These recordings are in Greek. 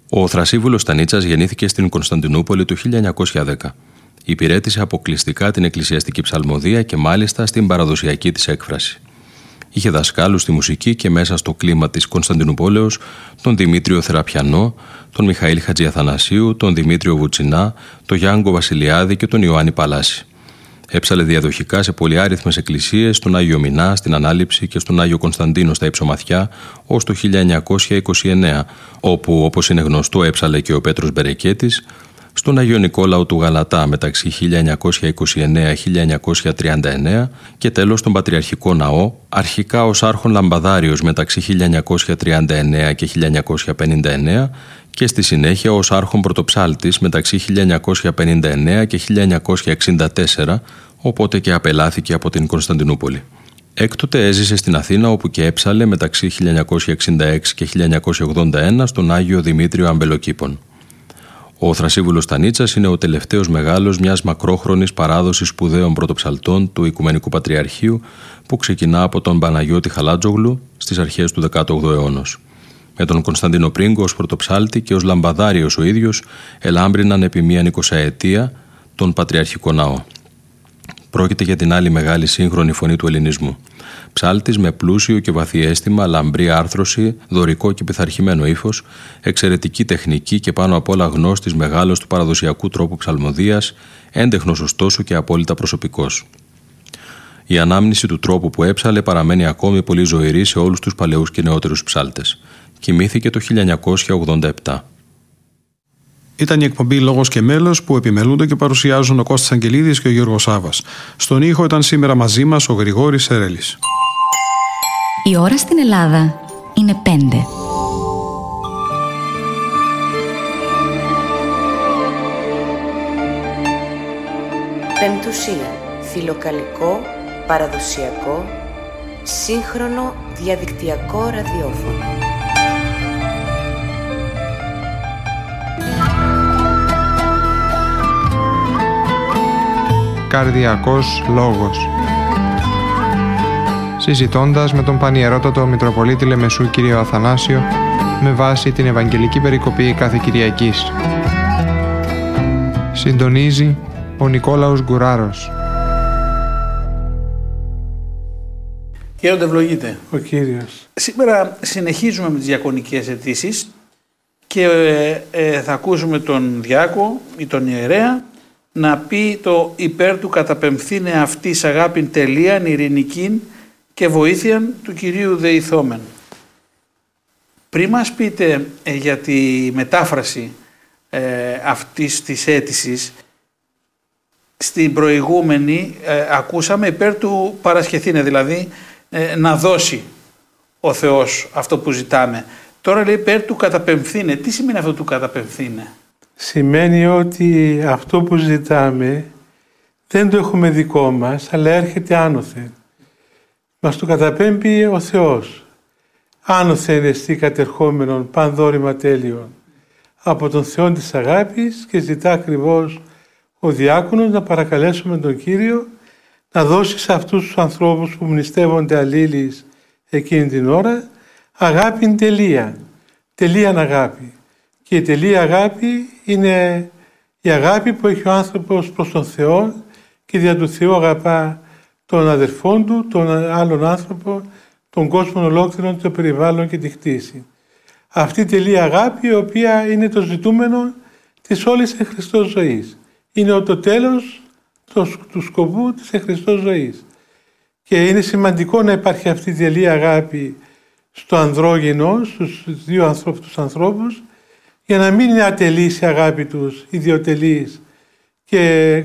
Ο Θρασίβουλος Στανίτσας γεννήθηκε στην Κωνσταντινούπολη το 1910. Υπηρέτησε αποκλειστικά την εκκλησιαστική ψαλμοδία και μάλιστα στην παραδοσιακή της έκφραση. Είχε δασκάλους στη μουσική και μέσα στο κλίμα της Κωνσταντινουπόλεως τον Δημήτριο Θεραπιανό, τον Μιχαήλ Χατζιαθανασίου, τον Δημήτριο Βουτσινά, τον Γιάνγκο Βασιλιάδη και τον Ιωάννη Παλάση. Έψαλε διαδοχικά σε πολυάριθμες εκκλησίες, στον Άγιο Μινά, στην Ανάληψη και στον Άγιο Κωνσταντίνο στα Υψομαθιά, ως το 1929, όπου, όπως είναι γνωστό, έψαλε και ο Πέτρος Μπερεκέτης, στον Άγιο Νικόλαο του Γαλατά μεταξύ 1929-1939 και τέλος στον Πατριαρχικό Ναό, αρχικά ως άρχον λαμπαδάριος μεταξύ 1939 και 1959 και στη συνέχεια ως άρχον πρωτοψάλτης μεταξύ 1959 και 1964, οπότε και απελάθηκε από την Κωνσταντινούπολη. Έκτοτε έζησε στην Αθήνα, όπου και έψαλε μεταξύ 1966 και 1981 στον Άγιο Δημήτριο Αμπελοκήπων. Ο Θρασίβουλος Στανίτσας είναι ο τελευταίος μεγάλος μιας μακρόχρονης παράδοσης σπουδαίων πρωτοψαλτών του Οικουμενικού Πατριαρχείου που ξεκινά από τον Παναγιώτη Χαλάτζογλου στις αρχές του 18ου αιώνος. Με τον Κωνσταντίνο Πρίγκο ως πρωτοψάλτη και ως λαμπαδάριος ο ίδιος ελάμπριναν επί μία 20ετία τον Πατριαρχικό Ναό. Πρόκειται για την άλλη μεγάλη σύγχρονη φωνή του ελληνισμού. Ψάλτης με πλούσιο και βαθύ αίσθημα, λαμπρή άρθρωση, δωρικό και πειθαρχημένο ύφος, εξαιρετική τεχνική και πάνω απ' όλα γνώστης μεγάλος του παραδοσιακού τρόπου ψαλμοδίας, έντεχνος ωστόσο και απόλυτα προσωπικός. Η ανάμνηση του τρόπου που έψαλε παραμένει ακόμη πολύ ζωηρή σε όλους τους παλαιούς και νεότερους ψάλτες. Κοιμήθηκε το 1987. Ήταν η εκπομπή «Λόγος και μέλος» που επιμελούνται και παρουσιάζουν ο Κώστας Αγγελίδης και ο Γιώργος Σάβας. Στον ήχο ήταν σήμερα μαζί μας ο Γρηγόρης Σερέλης. Η ώρα στην Ελλάδα είναι 5. Πεμπτουσία. Φιλοκαλικό, παραδοσιακό, σύγχρονο, διαδικτυακό ραδιόφωνο. Καρδιακός λόγος. Συζητώντας με τον Πανιερότατο Μητροπολίτη Λεμεσού κ. Αθανάσιο με βάση την Ευαγγελική Περικοπή κάθε Κυριακής. Συντονίζει ο Νικόλαος Γκουράρος. Γέροντα, ευλογείτε. Ο Κύριος. Σήμερα συνεχίζουμε με τις διακονικές αιτήσεις και θα ακούσουμε τον διάκο ή τον ιερέα να πει το υπέρ του καταπεμφθήνε αυτής αγάπην τελείαν, ειρηνικήν και βοήθειαν του Κυρίου δεηθόμεν. Πριν μας πείτε για τη μετάφραση αυτής της αίτησης, στην προηγούμενη ακούσαμε υπέρ του παρασχεθήνε, δηλαδή να δώσει ο Θεός αυτό που ζητάμε. Τώρα λέει υπέρ του καταπεμφθήνε. Τι σημαίνει αυτό του καταπεμφθήνε? Σημαίνει ότι αυτό που ζητάμε δεν το έχουμε δικό μας, αλλά έρχεται άνωθεν. Μας το καταπέμπει ο Θεός. Άνωθεν εστί κατερχόμενον πανδόρημα τέλειον από τον Θεό της αγάπης και ζητά ακριβώς ο διάκονος να παρακαλέσουμε τον Κύριο να δώσει σε αυτούς τους ανθρώπους που μνηστεύονται αλλήλεις εκείνη την ώρα αγάπην τελεία. Τελείαν αγάπη. Και η τελεία αγάπη είναι η αγάπη που έχει ο άνθρωπος προς τον Θεό και δια του Θεού αγαπά τον αδερφόν του, τον άλλον άνθρωπο, τον κόσμο ολόκληρον, το περιβάλλον και τη χτίση. Αυτή η τελεία αγάπη, η οποία είναι το ζητούμενο της όλης εν Χριστώ ζωής. Είναι το τέλος του σκοπού της εν Χριστώ ζωής. Και είναι σημαντικό να υπάρχει αυτή η τελεία αγάπη στο ανδρόγυνο, στους δύο ανθρώπους, για να μην είναι ατελής η αγάπη τους, ιδιοτελής και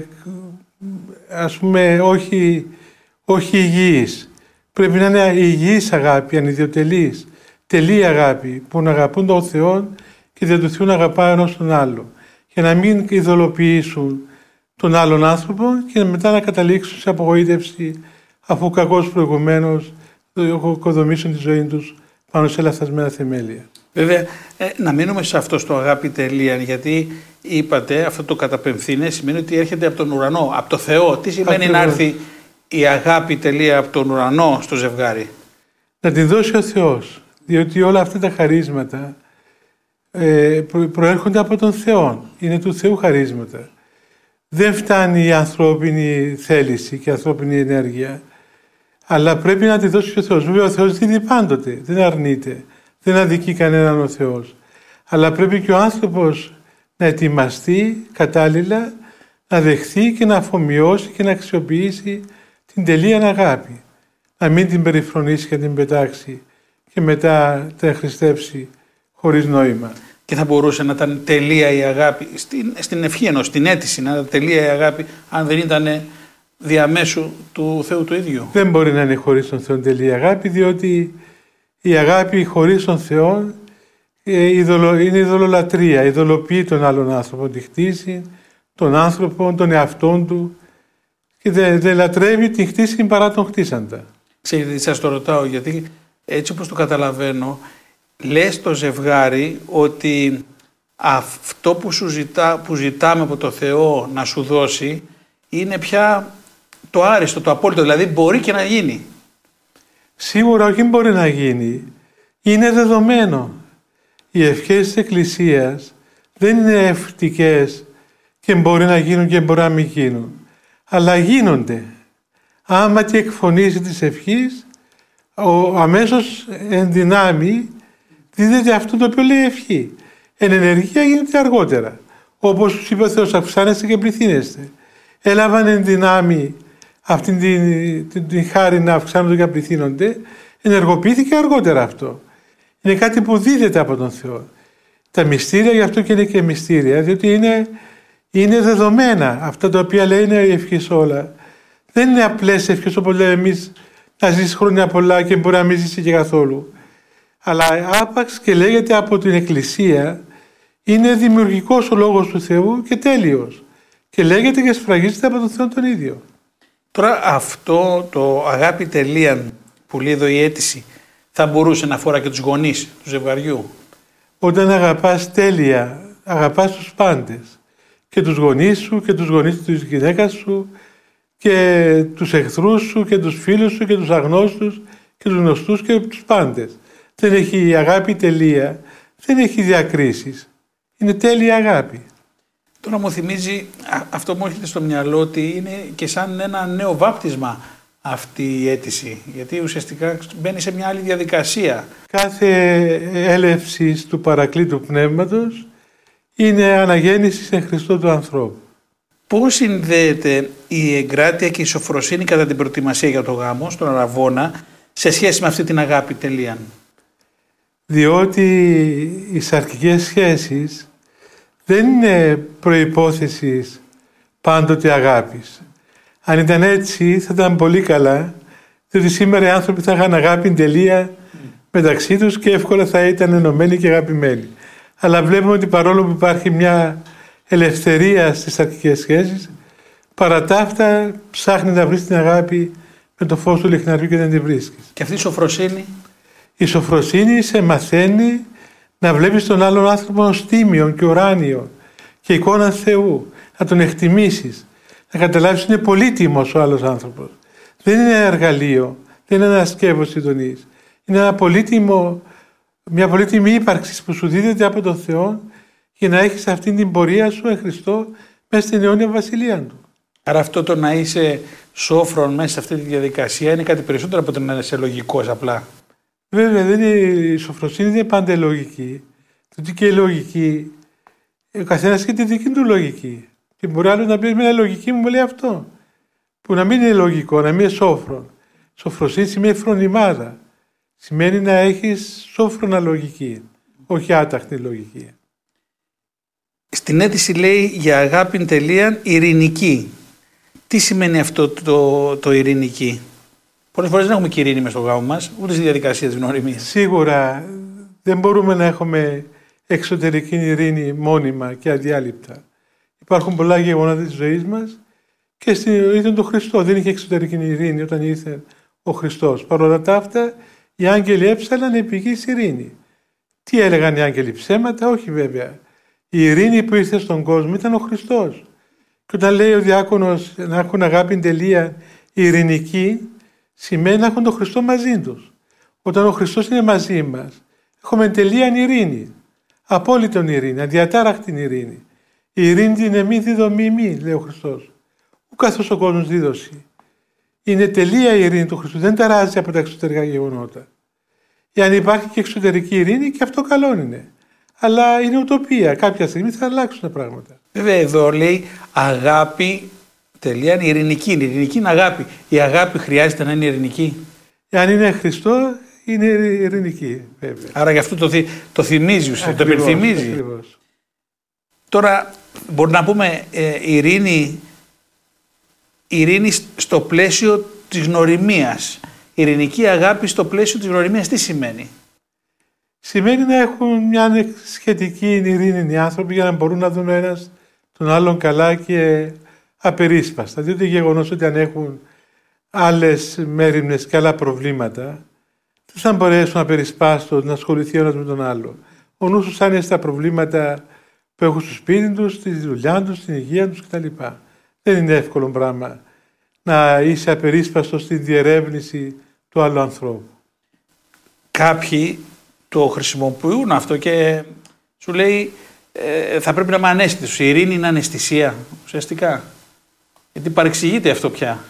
ας πούμε όχι υγιής. Πρέπει να είναι υγιής αγάπη, ανιδιοτελής, τελή αγάπη που να αγαπούν τον Θεό και δεν του Θεού να αγαπά ένας τον άλλο. Για να μην ειδωλοποιήσουν τον άλλον άνθρωπο και μετά να καταλήξουν σε απογοήτευση αφού κακώς προηγουμένως οικοδομήσουν τη ζωή τους πάνω σε λαθασμένα θεμέλια. Βέβαια, να μείνουμε σε αυτό στο αγάπη τελεία, γιατί είπατε αυτό το καταπεμφθήνε σημαίνει ότι έρχεται από τον ουρανό, από το Θεό. Τι σημαίνει να έρθει η αγάπη τελεία από τον ουρανό στο ζευγάρι? Να την δώσει ο Θεός, διότι όλα αυτά τα χαρίσματα προέρχονται από τον Θεό. Είναι του Θεού χαρίσματα. Δεν φτάνει η ανθρώπινη θέληση και η ανθρώπινη ενέργεια, αλλά πρέπει να τη δώσει και ο Θεός. Βέβαια ο Θεός δίνει πάντοτε, δεν αρνείται, δεν αδικεί κανέναν ο Θεός. Αλλά πρέπει και ο άνθρωπος να ετοιμαστεί κατάλληλα, να δεχθεί και να αφομοιώσει και να αξιοποιήσει την τελεία αγάπη. Να μην την περιφρονήσει και την πετάξει και μετά την χρηστεύσει χωρίς νόημα. Και θα μπορούσε να ήταν τελεία η αγάπη, στην ευχή ενός, στην αίτηση, να ήταν τελεία η αγάπη, αν δεν ήταν διαμέσου του Θεού του ίδιου. Δεν μπορεί να είναι χωρίς τον Θεό τελεία η αγάπη, διότι η αγάπη χωρίς τον Θεό είναι ειδωλολατρεία, ειδωλοποιεί τον άλλον άνθρωπο, τη χτίσει, τον άνθρωπο, τον εαυτόν του και δεν λατρεύει την χτίση παρά τον χτίσαντα. Ξέρετε, σας το ρωτάω γιατί έτσι όπως το καταλαβαίνω, λες το ζευγάρι ότι αυτό που ζητάμε από το Θεό να σου δώσει είναι πια το άριστο, το απόλυτο, δηλαδή μπορεί και να γίνει. Σίγουρα όχι μπορεί να γίνει, είναι δεδομένο. Οι ευχές της Εκκλησίας δεν είναι ευτικές και μπορεί να γίνουν και μπορεί να μην γίνουν, αλλά γίνονται. Άμα και εκφωνήσει της ευχής, αμέσως εν δυνάμει δίδεται αυτό το οποίο λέει ευχή. Εν ενεργεία γίνεται αργότερα. Όπως τους είπε ο Θεός, αυξάνεστε και πληθύνεστε. Έλαβαν εν δυνάμει αυτή την χάρη να αυξάνονται και να πληθύνονται, ενεργοποιήθηκε αργότερα αυτό. Είναι κάτι που δίδεται από τον Θεό. Τα μυστήρια, γι' αυτό και είναι και μυστήρια, διότι είναι δεδομένα. Αυτά τα οποία λέει είναι η ευχή όλα. Δεν είναι απλές ευχές όπως λέμε εμείς να ζήσεις χρόνια πολλά και μπορεί να μην ζήσει και καθόλου. Αλλά άπαξ και λέγεται από την Εκκλησία, είναι δημιουργικός ο Λόγος του Θεού και τέλειος. Και λέγεται και σφραγίζεται από τον Θεό τον ίδιο. Τώρα αυτό το αγάπη τελείαν που λέει εδώ η αίτηση θα μπορούσε να αφορά και τους γονείς του ζευγαριού. Όταν αγαπάς τέλεια, αγαπάς τους πάντες. Και τους γονείς σου και τους γονείς της γυναίκας σου και τους εχθρούς σου και τους φίλους σου και τους αγνώστους και τους γνωστούς και τους πάντες. Δεν έχει η αγάπη τελεία, δεν έχει διακρίσεις. Είναι τέλεια αγάπη. Τώρα μου θυμίζει, αυτό μου έρχεται στο μυαλό ότι είναι και σαν ένα νέο βάπτισμα αυτή η αίτηση, γιατί ουσιαστικά μπαίνει σε μια άλλη διαδικασία. Κάθε έλευση του παρακλήτου πνεύματος είναι αναγέννηση εν Χριστώ του ανθρώπου. Πώς συνδέεται η εγκράτεια και η σοφροσύνη κατά την προετοιμασία για το γάμο, στον αραβώνα, σε σχέση με αυτή την αγάπη τελείαν? Διότι οι σαρκικές σχέσεις δεν είναι προϋπόθεση πάντοτε αγάπης. Αν ήταν έτσι θα ήταν πολύ καλά, διότι σήμερα οι άνθρωποι θα είχαν αγάπη τελεία μεταξύ τους και εύκολα θα ήταν ενωμένοι και αγαπημένοι. Αλλά βλέπουμε ότι παρόλο που υπάρχει μια ελευθερία στις σαρκικές σχέσεις, παρά τα αυτά ψάχνει να βρει την αγάπη με το φως του λιχναριού και δεν τη βρίσκεις. Και αυτή η σοφροσύνη? Η σοφροσύνη σε μαθαίνει να βλέπεις τον άλλον άνθρωπο ως τίμιον και ουράνιο και εικόνα Θεού, να τον εκτιμήσεις, να καταλάβεις ότι είναι πολύτιμος ο άλλος άνθρωπος. Δεν είναι ένα εργαλείο, δεν είναι ένα σκεύος συντονής. Είναι μια πολύτιμη ύπαρξη που σου δίδεται από τον Θεό για να έχεις αυτή την πορεία σου εν Χριστώ μέσα στην αιώνια βασιλεία Του. Άρα αυτό το να είσαι σόφρον μέσα σε αυτή τη διαδικασία είναι κάτι περισσότερο από το να είσαι λογικός απλά. Βέβαια, η σοφροσύνη δεν είναι πάντα λογική. Διότι και η λογική, ο καθένας έχει τη δική του λογική. Και μπορεί άλλο να πει με μια λογική μου λέει αυτό. Που να μην είναι λογικό, να μην είναι σόφρον. Σοφροσύνη σημαίνει φρονιμάδα. Σημαίνει να έχεις σόφρονα λογική, όχι άταχτη λογική. Στην αίτηση λέει για αγάπη τελείαν ειρηνική. Τι σημαίνει αυτό το ειρηνική? Πολλές φορές δεν έχουμε και ειρήνη μες στο γάμο μας, ούτε στη διαδικασία της γνωριμίας. Σίγουρα δεν μπορούμε να έχουμε εξωτερική ειρήνη μόνιμα και αδιάλειπτα. Υπάρχουν πολλά γεγονότα της ζωής μας και ήταν το Χριστό. Δεν είχε εξωτερική ειρήνη όταν ήρθε ο Χριστός. Παρ' όλα τα αυτά, οι άγγελοι έψαλαν επί γης ειρήνη. Τι έλεγαν οι άγγελοι? Ψέματα? Όχι βέβαια. Η ειρήνη που ήρθε στον κόσμο ήταν ο Χριστός. Και όταν λέει ο διάκονος να έχουν αγάπη τελεία ειρηνική, σημαίνει να έχουν τον Χριστό μαζί τους. Όταν ο Χριστός είναι μαζί μας, έχουμε τελεία ειρήνη. Απόλυτον ειρήνη, αδιατάραχτη ειρήνη. Η ειρήνη είναι μη διδομή μη, λέει ο Χριστός. Ου καθώς ο κόσμος δίδωση. Είναι τελεία η ειρήνη του Χριστού, δεν ταράζει από τα εξωτερικά γεγονότα. Εάν υπάρχει και εξωτερική ειρήνη, και αυτό καλό είναι. Αλλά είναι ουτοπία. Κάποια στιγμή θα αλλάξουν τα πράγματα. Βέβαια, εδώ λέει αγάπη. Τελεία είναι ειρηνική. Η ειρηνική είναι αγάπη. Η αγάπη χρειάζεται να είναι ειρηνική. Εάν είναι Χριστό, είναι ειρηνική, βέβαια. Άρα γι' αυτό το θυμίζει, το υπενθυμίζει. Ακριβώς. Τώρα, μπορεί να πούμε ειρήνη στο πλαίσιο της γνωριμίας. Ειρηνική αγάπη στο πλαίσιο της γνωριμίας τι σημαίνει? Σημαίνει να έχουν μια σχετική ειρήνη οι άνθρωποι για να μπορούν να δουν ο ένας τον άλλον καλά και απερίσπαστα. Διότι γεγονός ότι αν έχουν άλλες μέριμνες και άλλα προβλήματα, δεν θα μπορέσουν να περισπάσουν, να ασχοληθεί ο ένας με τον άλλο. Ο νους τους είναι στα προβλήματα που έχουν στο σπίτι τους, στη δουλειά τους, στην υγεία τους κτλ. Δεν είναι εύκολο πράγμα να είσαι απερίσπαστος στην διερεύνηση του άλλου ανθρώπου. Κάποιοι το χρησιμοποιούν αυτό και σου λέει θα πρέπει να είμαι αναίσθητος. Η ειρήνη είναι αναισθησία ουσιαστικά. Γιατί παρεξηγείται αυτό πια.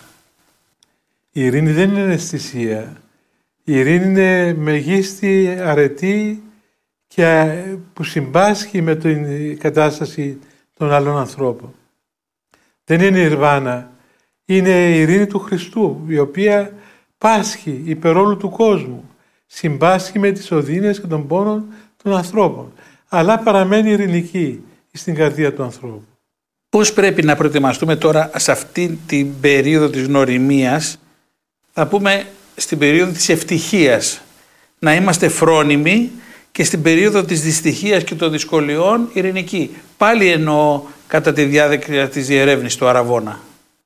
Η ειρήνη δεν είναι αναισθησία. Η ειρήνη είναι μεγίστη αρετή και που συμπάσχει με την κατάσταση των άλλων ανθρώπων. Δεν είναι νιρβάνα. Είναι η ειρήνη του Χριστού, η οποία πάσχει υπερόλου του κόσμου. Συμπάσχει με τις οδύνες και των πόνων των ανθρώπων. Αλλά παραμένει ειρηνική στην καρδία του ανθρώπου. Πώς πρέπει να προετοιμαστούμε τώρα σε αυτή την περίοδο της γνωριμίας, θα πούμε στην περίοδο της ευτυχίας, να είμαστε φρόνιμοι και στην περίοδο της δυστυχίας και των δυσκολιών ειρηνικοί. Πάλι εννοώ κατά τη διάρκεια της διερεύνησης του Αραβώνα.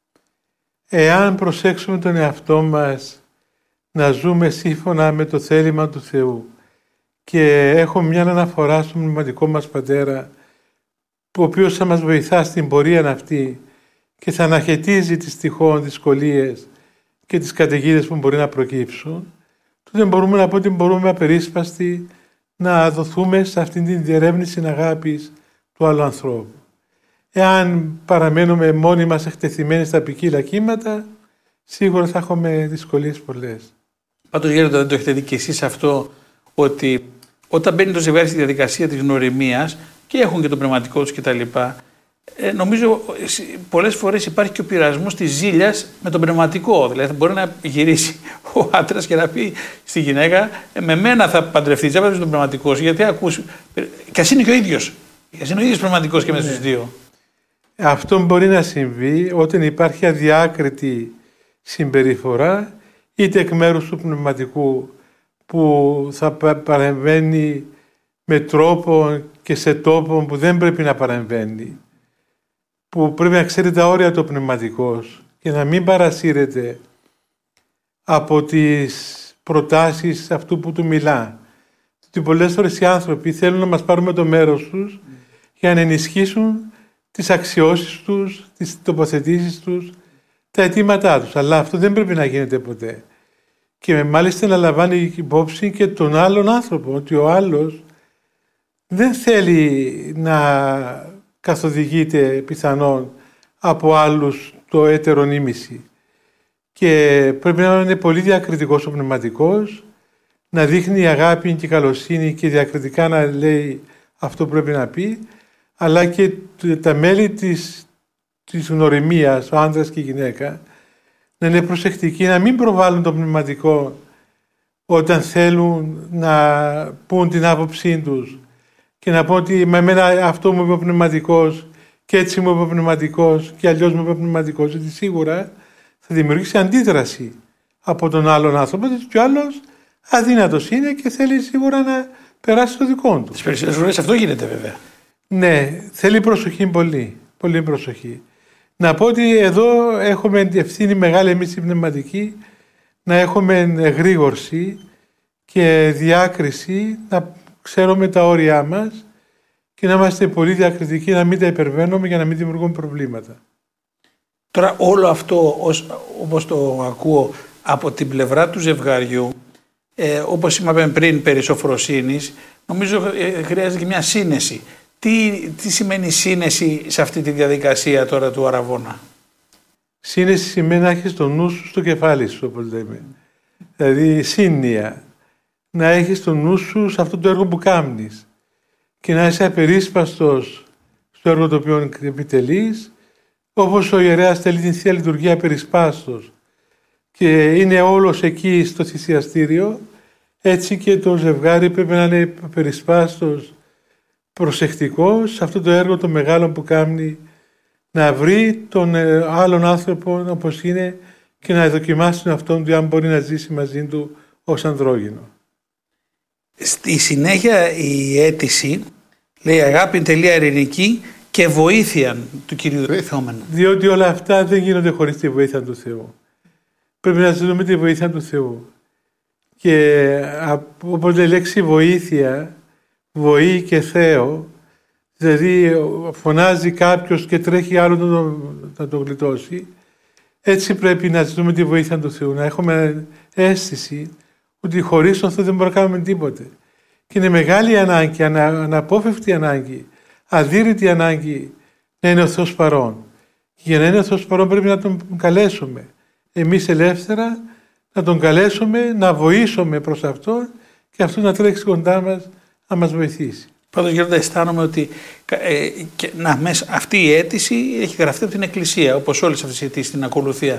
Εάν προσέξουμε τον εαυτό μας να ζούμε σύμφωνα με το θέλημα του Θεού και έχουμε μια αναφορά στον πνευματικό μας Πατέρα, ο οποίος θα μας βοηθά στην πορεία αυτή και θα αναχαιτίζει τις τυχόν δυσκολίες και τις καταιγίδες που μπορεί να προκύψουν, τότε μπορούμε να πω ότι μπορούμε απερίσπαστοι να δοθούμε σε αυτήν την διερεύνηση αγάπης του άλλου ανθρώπου. Εάν παραμένουμε μόνοι μας εκτεθειμένοι στα ποικίλα κύματα, σίγουρα θα έχουμε δυσκολίες πολλές. Πάντως Γέροντα, δεν το έχετε δει και εσείς αυτό, ότι όταν μπαίνει το ζευγάρι στη διαδικασία της γνωριμίας και έχουν και το πνευματικό τους κτλ., νομίζω πολλές φορές υπάρχει και ο πειρασμός της ζήλιας με τον πνευματικό. Δηλαδή μπορεί να γυρίσει ο άντρας και να πει στη γυναίκα με μένα θα παντρευτεί, δεν θα τον πνευματικό, γιατί ακούς. Και ας είναι και ο ίδιος. Και ας είναι ο ίδιος πνευματικός και μέσα στους δύο. Αυτό μπορεί να συμβεί όταν υπάρχει αδιάκριτη συμπεριφορά είτε εκ μέρους του πνευματικού που θα παρεμβαίνει με τρόπο και σε τόπο που δεν πρέπει να παρεμβαίνει, που πρέπει να ξέρει τα όρια του πνευματικός και να μην παρασύρεται από τις προτάσεις αυτού που του μιλά. Γιατί πολλές φορές οι άνθρωποι θέλουν να μας πάρουν το μέρος τους για να ενισχύσουν τις αξιώσεις τους, τις τοποθετήσεις τους, τα αιτήματά τους. Αλλά αυτό δεν πρέπει να γίνεται ποτέ. Και μάλιστα να λαμβάνει υπόψη και τον άλλον άνθρωπο, ότι ο άλλος δεν θέλει να καθοδηγείται πιθανόν από άλλους το έτερον ήμιση. Και πρέπει να είναι πολύ διακριτικός ο πνευματικός, να δείχνει αγάπη και καλοσύνη και διακριτικά να λέει αυτό που πρέπει να πει, αλλά και τα μέλη της γνωριμίας, ο άντρας και η γυναίκα, να είναι προσεκτικοί, να μην προβάλλουν το πνευματικό όταν θέλουν να πούν την άποψή τους και να πω ότι με εμένα αυτό μου είπε ο πνευματικός και έτσι μου είπε ο πνευματικός και αλλιώς μου είπε ο πνευματικός, γιατί σίγουρα θα δημιουργήσει αντίδραση από τον άλλον άνθρωπο, γιατί και ο άλλος αδύνατος είναι και θέλει σίγουρα να περάσει το δικό του. Τις περισσότερες φορές αυτό γίνεται βέβαια. Ναι, θέλει προσοχή πολύ, πολύ προσοχή. Να πω ότι εδώ έχουμε ευθύνη μεγάλη εμείς οι πνευματικοί, να έχουμε εγρήγορση και διάκριση, να ξέρουμε τα όρια μας και να είμαστε πολύ διακριτικοί, να μην τα υπερβαίνουμε για να μην δημιουργούμε προβλήματα. Τώρα όλο αυτό, όπως το ακούω, από την πλευρά του ζευγαριού, όπως είπαμε πριν περί σοφροσύνης, νομίζω χρειάζεται και μια σύνεση. Τι σημαίνει σύνεση σε αυτή τη διαδικασία τώρα του αραβώνα? Σύνεση σημαίνει να έχεις το νου σου στο κεφάλι σου, όπως λέμε. Δηλαδή σύννοια. Να έχεις το νου σου σε αυτό το έργο που κάνεις και να είσαι απερίσπαστος στο έργο το οποίο επιτελείς, όπως ο ιερέας θέλει την Θεία Λειτουργία απερίσπαστος και είναι όλος εκεί στο θυσιαστήριο, έτσι και το ζευγάρι πρέπει να είναι απερίσπαστος, προσεκτικός σε αυτό το έργο το μεγάλο που κάνει, να βρει τον άλλον άνθρωπο όπως είναι και να δοκιμάσει τον αυτόν του αν μπορεί να ζήσει μαζί του ως ανδρόγυνο. Στη συνέχεια η αίτηση λέει αγάπη τελεία ειρηνική και βοήθεια του Κυρίου Δεηθόμενου. Διότι όλα αυτά δεν γίνονται χωρίς τη βοήθεια του Θεού. Πρέπει να ζητούμε τη βοήθεια του Θεού. Και όπως λέει η λέξη βοήθεια, βοή και Θεό, δηλαδή φωνάζει κάποιος και τρέχει άλλο να τον γλιτώσει, έτσι πρέπει να ζητούμε τη βοήθεια του Θεού, να έχουμε αίσθηση ότι χωρίς τον Θεό δεν μπορούμε να κάνουμε τίποτε. Και είναι μεγάλη ανάγκη, αναπόφευκτη ανάγκη, αδύρυτη ανάγκη να είναι ο Θεός παρόν. Και για να είναι ο Θεός παρόν πρέπει να τον καλέσουμε. Εμείς ελεύθερα να τον καλέσουμε, να βοήσουμε προς Αυτόν και Αυτό να τρέξει κοντά μας να μας βοηθήσει. Πάντως Γέροντα, αισθάνομαι ότι αυτή η αίτηση έχει γραφτεί από την Εκκλησία, όπως όλες αυτές οι αιτήσεις στην ακολουθία.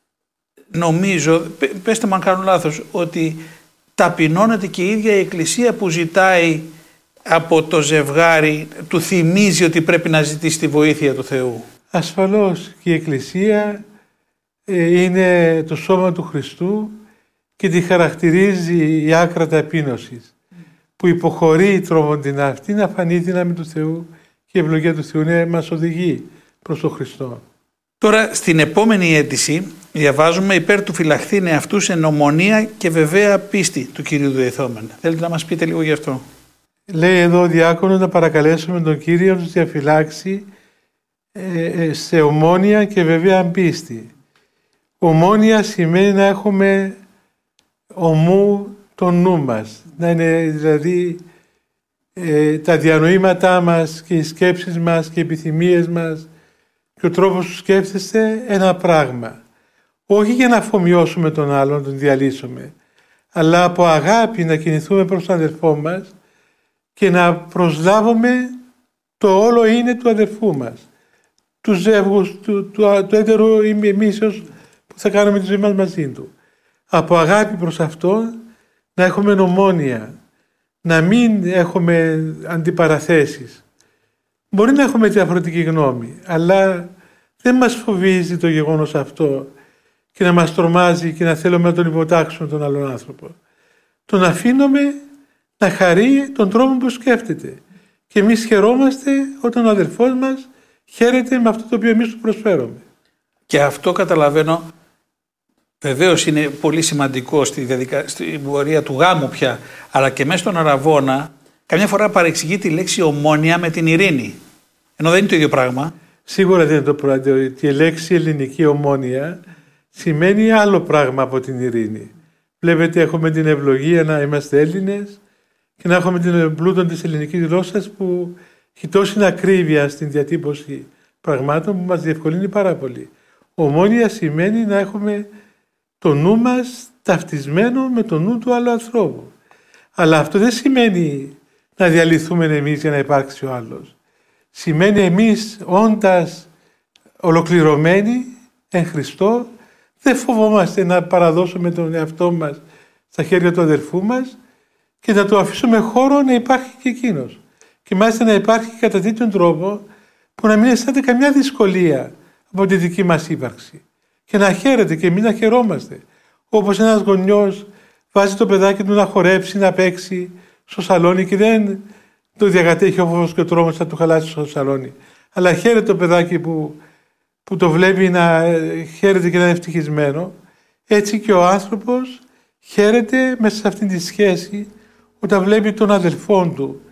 Νομίζω, πέστε μου αν κάνω λάθος, ότι ταπεινώνεται και η ίδια η Εκκλησία που ζητάει από το ζευγάρι, του θυμίζει ότι πρέπει να ζητήσει τη βοήθεια του Θεού. Ασφαλώς και η Εκκλησία είναι το σώμα του Χριστού και τη χαρακτηρίζει η άκρα ταπείνωσης, που υποχωρεί τρόμον αυτή να φανεί η δύναμη του Θεού και η ευλογία του Θεού μας οδηγεί προς τον Χριστό. Τώρα στην επόμενη αίτηση διαβάζουμε υπέρ του φυλαχθήνε αυτούς εν ομονία και βεβαία πίστη του Κυρίου Δεηθόμενου. Θέλετε να μας πείτε λίγο γι' αυτό? Λέει εδώ ο διάκονος να παρακαλέσουμε τον Κύριο να τους διαφυλάξει σε ομόνια και βεβαία πίστη. Ομόνια σημαίνει να έχουμε ομού το νου μας, να είναι δηλαδή τα διανοήματά μας και οι σκέψεις μας και οι επιθυμίες μας και ο τρόπος που σκέφτεστε ένα πράγμα. Όχι για να αφομοιώσουμε τον άλλον, να τον διαλύσουμε, αλλά από αγάπη να κινηθούμε προς τον αδερφό μας και να προσλάβουμε το όλο είναι του αδερφού μας, του ζεύγους, του έτερου ημίσεως που θα κάνουμε τη ζωή μας μαζί του. Από αγάπη προς Αυτόν να έχουμε ομόνοια, να μην έχουμε αντιπαραθέσεις. Μπορεί να έχουμε διαφορετική γνώμη, αλλά δεν μας φοβίζει το γεγονός αυτό και να μας τρομάζει και να θέλουμε να τον υποτάξουμε τον άλλον άνθρωπο. Τον αφήνουμε να χαρεί τον τρόπο που σκέφτεται και εμείς χαιρόμαστε όταν ο αδελφός μας χαίρεται με αυτό το οποίο εμείς του προσφέρουμε. Και αυτό καταλαβαίνω βεβαίως είναι πολύ σημαντικό στην πορεία του γάμου πια, αλλά και μέσα στον αραβώνα καμιά φορά παρεξηγεί τη λέξη ομόνοια με την ειρήνη, ενώ δεν είναι το ίδιο πράγμα. Σίγουρα δεν είναι το πράγμα. Η λέξη ελληνική ομόνοια σημαίνει άλλο πράγμα από την ειρήνη. Βλέπετε, έχουμε την ευλογία να είμαστε Έλληνες και να έχουμε την πλούτον της ελληνικής γλώσσας που έχει τόση ακρίβεια στην διατύπωση πραγμάτων που μας διευκολύνει πάρα πολύ. Ομόνοια σημαίνει να έχουμε το νου μας ταυτισμένο με το νου του άλλου ανθρώπου. Αλλά αυτό δεν σημαίνει να διαλυθούμε εμείς για να υπάρξει ο άλλος. Σημαίνει εμείς όντας ολοκληρωμένοι εν Χριστώ δεν φοβόμαστε να παραδώσουμε τον εαυτό μας στα χέρια του αδερφού μας και να του αφήσουμε χώρο να υπάρχει και εκείνος. Και μάλιστα να υπάρχει κατά τέτοιον τρόπο που να μην αισθάνεται καμιά δυσκολία από τη δική μας ύπαρξη. Και να χαίρεται και εμείς να χαιρόμαστε. Όπως ένας γονιός βάζει το παιδάκι του να χορέψει, να παίξει στο σαλόνι και δεν το διακατέχει ο φόβος και ο τρόμος να του χαλάσει στο σαλόνι. Αλλά χαίρεται το παιδάκι που το βλέπει να χαίρεται και να είναι ευτυχισμένο. Έτσι και ο άνθρωπος χαίρεται μέσα σε αυτήν τη σχέση όταν βλέπει τον αδελφόν του,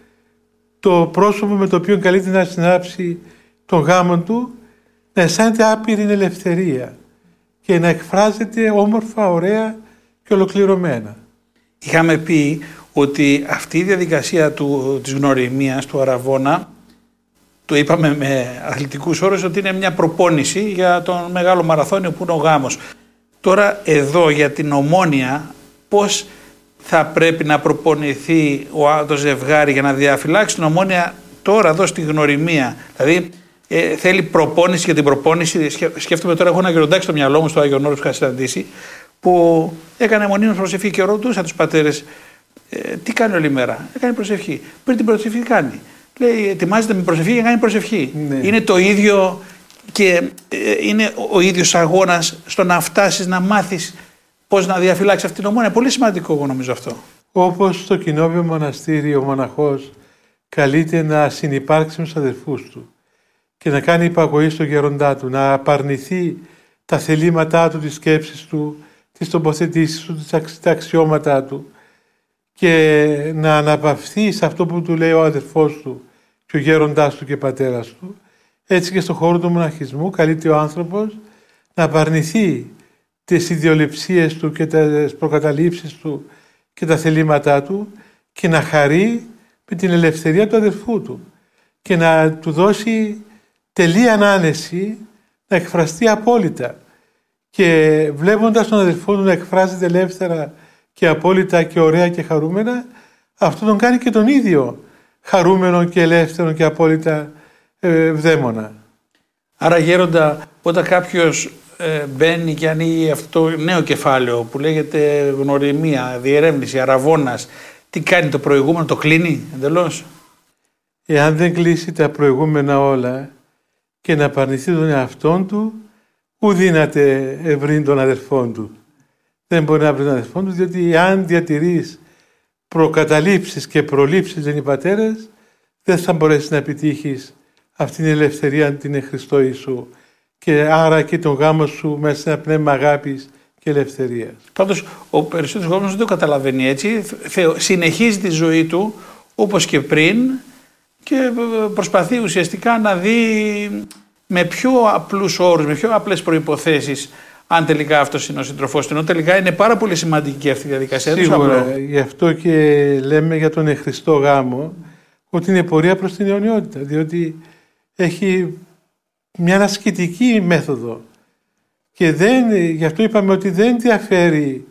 το πρόσωπο με το οποίο καλείται να συνάψει τον γάμο του, να αισθάνεται άπειρη ελευθερία και να εκφράζεται όμορφα, ωραία και ολοκληρωμένα. είχαμε πει ότι αυτή η διαδικασία της γνωριμίας του αραβώνα, το είπαμε με αθλητικούς όρους, ότι είναι μια προπόνηση για τον μεγάλο μαραθώνιο που είναι ο γάμος. Τώρα εδώ για την Ομόνοια, πώς θα πρέπει να προπονηθεί το ζευγάρι για να διαφυλάξει την Ομόνοια τώρα εδώ στη γνωριμία? Δηλαδή θέλει προπόνηση για την προπόνηση. Σκέφτομαι τώρα, έχω ένα γεροντάκι στο μυαλό μου στο Άγιον Όρος που είχα συναντήσει, που έκανε μονίμως προσευχή και ρωτούσα τους πατέρες τι κάνει όλη μέρα. Έκανε προσευχή. Πριν την προσευχή κάνει. Λέει, ετοιμάζεται με προσευχή για να κάνει προσευχή. Ναι. Είναι το ίδιο και είναι ο ίδιος αγώνας στο να φτάσεις να μάθεις πώς να διαφυλάξεις αυτήν την Ομόνοια. Πολύ σημαντικό, εγώ νομίζω αυτό. Όπως στο κοινόβιο μοναστήρι ο μοναχός καλείται να συνυπάρξει με τους αδερφούς του και να κάνει υπακοή στο γέροντά του, να απαρνηθεί τα θελήματά του, τις σκέψεις του, τις τοποθετήσεις του, τα αξιώματά του και να αναπαυθεί σε αυτό που του λέει ο αδερφός του και ο γέροντάς του και πατέρας του. Έτσι και στον χώρο του μοναχισμού καλείται ο άνθρωπος να απαρνηθεί τις ιδιοληψίες του και τις προκαταλήψεις του και τα θελήματά του και να χαρεί με την ελευθερία του αδερφού του και να του δώσει τελεία ανάνεση να εκφραστεί απόλυτα. Και βλέποντας τον αδερφό του να εκφράζεται ελεύθερα και απόλυτα και ωραία και χαρούμενα, αυτό τον κάνει και τον ίδιο χαρούμενο και ελεύθερο και απόλυτα ευδαίμονα. Άρα γέροντα, όταν κάποιος μπαίνει και ανοίγει αυτό το νέο κεφάλαιο που λέγεται γνωριμία, διερεύνηση, αραβώνας, τι κάνει το προηγούμενο, το κλείνει εντελώς? Εάν δεν κλείσει τα προηγούμενα όλα και να απαρνηθεί τον εαυτόν του, ου δύναται ευρύν των αδερφών του. Δεν μπορεί να βρει τον αδερφόν του, διότι αν διατηρείς προκαταλήψεις και προλήψεις δεν οι πατέρες, δεν θα μπορέσεις να επιτύχεις αυτήν την ελευθερία την εν Χριστώ Ιησού και άρα και τον γάμο σου μέσα σε ένα πνεύμα αγάπης και ελευθερίας. Πάντως ο περισσότερος κόσμος δεν το καταλαβαίνει έτσι, συνεχίζει τη ζωή του όπως και πριν και προσπαθεί ουσιαστικά να δει με πιο απλούς όρους, με πιο απλές προϋποθέσεις αν τελικά αυτός είναι ο σύντροφός του. Ενώ τελικά είναι πάρα πολύ σημαντική αυτή η διαδικασία. Σίγουρα, γι' αυτό και λέμε για τον εν Χριστώ γάμο ότι είναι πορεία προς την αιωνιότητα, διότι έχει μια ασκητική μέθοδο και γι' αυτό είπαμε ότι δεν διαφέρει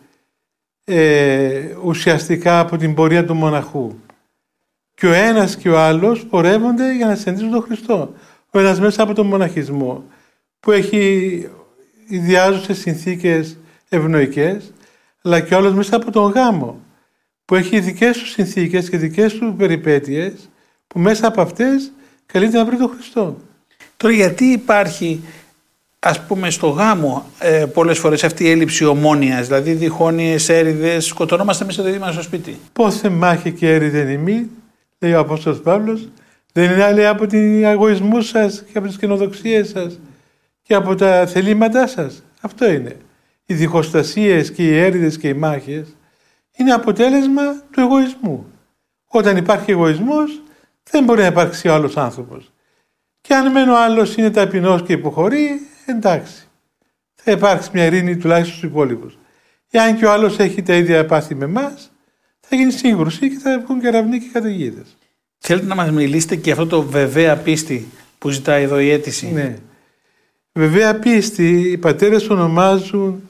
ουσιαστικά από την πορεία του μοναχού. Και ο ένας και ο άλλος πορεύονται για να συναντήσουν τον Χριστό. Ο ένας μέσα από τον μοναχισμό που έχει ιδιάζουσες συνθήκες ευνοϊκές, αλλά και ο άλλος μέσα από τον γάμο που έχει δικές του συνθήκες και δικές του περιπέτειες που μέσα από αυτές καλείται να βρει τον Χριστό. Τώρα γιατί υπάρχει, ας πούμε, στο γάμο πολλές φορές αυτή η έλλειψη ομόνοιας, δηλαδή διχόνοιες, έρηδες, σκοτωνόμαστε μέσα στο δίδυμα στο σπίτι? Πόθε μάχη και έρηδεν ημί, λέει ο Απόστολος Παύλος, δεν είναι άλλη από την εγωισμού σας και από τις καινοδοξίες σας και από τα θελήματά σας? Αυτό είναι. Οι διχοστασίες και οι έρηδες και οι μάχες είναι αποτέλεσμα του εγωισμού. Όταν υπάρχει εγωισμός δεν μπορεί να υπάρξει ο άλλος άνθρωπος. Και αν μεν ο άλλος είναι ταπεινός και υποχωρεί, εντάξει. Θα υπάρξει μια ειρήνη τουλάχιστον στους υπόλοιπους. Εάν και ο άλλος έχει τα ίδια πάθη με εμάς, θα γίνει σύγκρουση και θα βγουν κεραυνοί και καταιγίδες. Θέλετε να μας μιλήσετε και αυτό το βεβαία πίστη που ζητάει εδώ η αίτηση? Ναι. Βεβαία πίστη, οι πατέρες ονομάζουν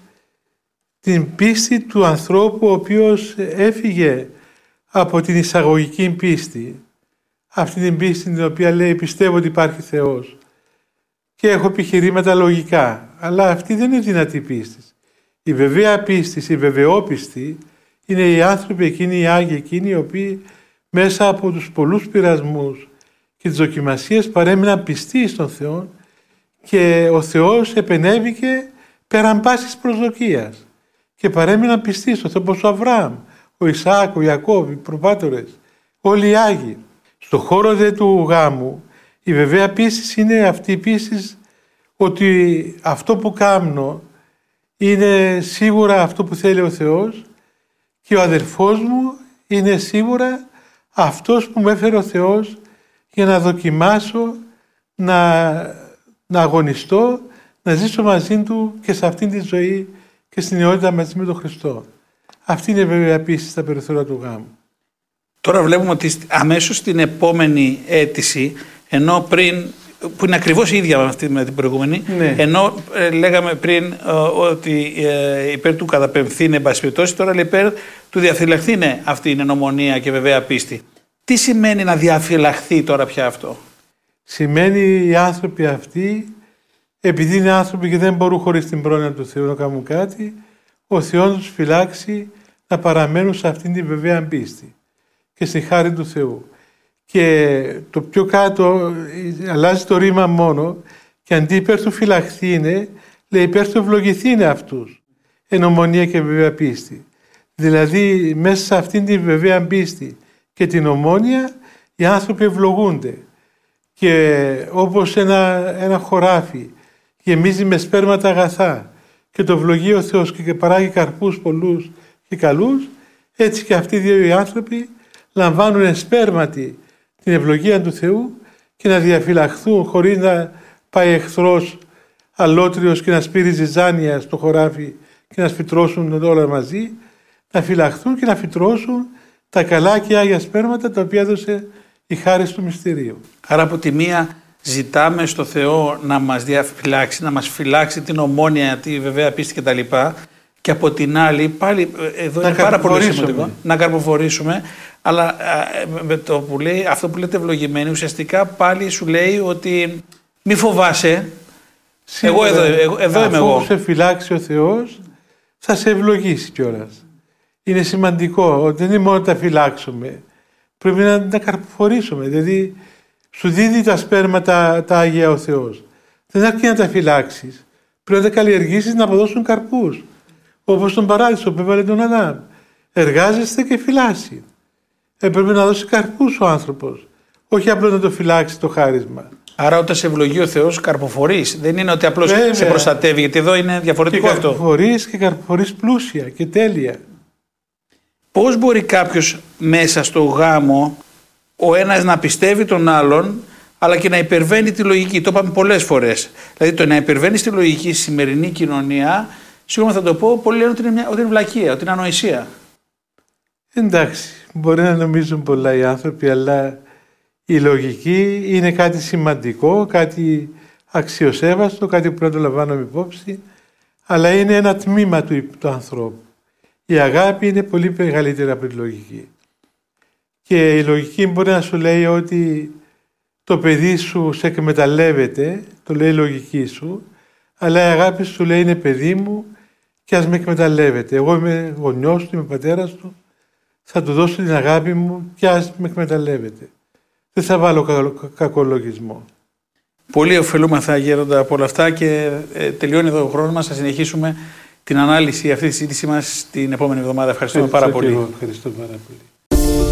την πίστη του ανθρώπου ο οποίος έφυγε από την εισαγωγική πίστη. Αυτή την πίστη την οποία λέει πιστεύω ότι υπάρχει Θεός και έχω επιχειρήματα λογικά, αλλά αυτή δεν είναι δυνατή πίστη. Η βεβαία πίστη, η βεβαιόπιστη είναι οι άνθρωποι εκείνοι, οι Άγιοι εκείνοι οι οποίοι μέσα από τους πολλούς πειρασμούς και τις δοκιμασίες παρέμειναν πιστοί στον Θεό και ο Θεός επενέβηκε πέραν πάσης προσδοκίας και παρέμειναν πιστοί στον Θεό, όπως ο Αβραάμ, ο Ισαάκ, ο Ιακώβ, οι προπάτορες, όλοι οι Άγιοι. Στο χώρο δε του γάμου η βεβαία πίστη είναι αυτή η πίστη ότι αυτό που κάνω είναι σίγουρα αυτό που θέλει ο Θεός και ο αδερφός μου είναι σίγουρα αυτός που με έφερε ο Θεός για να δοκιμάσω, να αγωνιστώ, να ζήσω μαζί του και σε αυτήν τη ζωή και στην αιότητα μαζί με τον Χριστό. Αυτή είναι βέβαια πίστη στα περιθώρια του γάμου. Τώρα βλέπουμε ότι αμέσως στην επόμενη αίτηση, ενώ πριν, που είναι ακριβώς η ίδια με την προηγούμενη, ναι. Ενώ λέγαμε πριν ότι υπέρ του καταπεμφθήνε, εν πάση περιπτώσει, τώρα λέει υπέρ του διαφυλαχθήνε, αυτή είναι νομονία και βεβαία πίστη. Τι σημαίνει να διαφυλαχθεί τώρα πια αυτό? Σημαίνει οι άνθρωποι αυτοί, επειδή είναι άνθρωποι και δεν μπορούν χωρίς την πρόνοια του Θεού να κάνουν κάτι, ο Θεός τους φυλάξει να παραμένουν σε αυτήν την βεβαία πίστη και στη χάρη του Θεού. Και το πιο κάτω αλλάζει το ρήμα μόνο και αντί υπέρ του φυλαχθήνε, λέει υπέρ του ευλογηθήνε αυτούς. Εν ομονία και βεβαία πίστη. Δηλαδή μέσα σε αυτήν την βεβαία πίστη και την ομόνια οι άνθρωποι ευλογούνται. Και όπως ένα χωράφι γεμίζει με σπέρματα αγαθά και το ευλογεί ο Θεός και παράγει καρπούς πολλούς και καλούς, έτσι και αυτοί οι δύο οι άνθρωποι λαμβάνουν σπέρματι την ευλογία του Θεού και να διαφυλαχθούν χωρίς να πάει εχθρός αλότριος και να σπείρει ζυζάνια στο χωράφι και να σφυτρώσουν όλα μαζί, να φυλαχθούν και να φυτρώσουν τα καλά και άγια σπέρματα τα οποία έδωσε η χάρις του μυστηρίου. Άρα από τη μία ζητάμε στο Θεό να μας διαφυλάξει, να μας φυλάξει την ομόνια, τη βεβαία πίστη κτλ. Και από την άλλη, πάλι εδώ είναι πάρα πολύ σημαντικό να καρποφορήσουμε, αλλά με το που λέει, αυτό που λέτε ευλογημένοι, ουσιαστικά πάλι σου λέει ότι μη φοβάσαι. Σίγουρα, εδώ είμαι εγώ. Αφού σε φυλάξει ο Θεός, θα σε ευλογήσει κιόλας. Είναι σημαντικό ότι δεν είναι μόνο να τα φυλάξουμε, πρέπει να τα καρποφορήσουμε. Δηλαδή, σου δίδει τα σπέρματα τα Άγια ο Θεός. Δεν αρκεί να τα φυλάξεις. Πρέπει να τα καλλιεργήσεις να αποδώσουν καρπούς. Όπως τον παράδεισο που έβαλε τον Αδάμ. Εργάζεστε και φυλάσει. Πρέπει να δώσει καρπούς ο άνθρωπος. Όχι απλώς να το φυλάξει το χάρισμα. Άρα όταν σε ευλογεί ο Θεός καρποφορείς. Δεν είναι ότι απλώς σε προστατεύει, γιατί εδώ είναι διαφορετικό και αυτό. Και καρποφορείς πλούσια και τέλεια. Πώς μπορεί κάποιος μέσα στο γάμο ο ένας να πιστεύει τον άλλον, αλλά και να υπερβαίνει τη λογική? Το είπαμε πολλές φορές. Δηλαδή το να υπερβαίνει στη λογική στη σημερινή κοινωνία, σίγουρα θα το πω, πολλοί λένε ότι είναι βλακεία, ότι είναι ανοησία. Εντάξει, μπορεί να νομίζουν πολλά οι άνθρωποι, αλλά η λογική είναι κάτι σημαντικό, κάτι αξιοσέβαστο, κάτι που πρέπει να το λαμβάνουμε υπόψη, αλλά είναι ένα τμήμα του ανθρώπου. Η αγάπη είναι πολύ μεγαλύτερη από τη λογική. Και η λογική μπορεί να σου λέει ότι το παιδί σου σε εκμεταλλεύεται, το λέει η λογική σου, αλλά η αγάπη σου λέει είναι παιδί μου και ας με εκμεταλλεύεται. Εγώ είμαι γονιός του, είμαι πατέρας του, θα του δώσω την αγάπη μου και ας με εκμεταλλεύεται. Δεν θα βάλω κακό λογισμό. Πολύ ωφελούμαθα, Γέροντα, από όλα αυτά και τελειώνει εδώ ο χρόνος μας. Θα συνεχίσουμε την ανάλυση αυτή τη συζήτησή μας την επόμενη εβδομάδα. Ευχαριστούμε πάρα πολύ. Ευχαριστώ πάρα πολύ.